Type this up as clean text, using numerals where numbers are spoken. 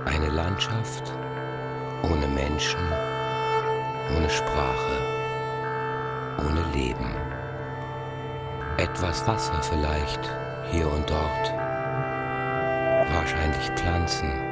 Eine Landschaft ohne Menschen, ohne Sprache, ohne Leben. Etwas Wasser vielleicht hier und dort. Wahrscheinlich Pflanzen.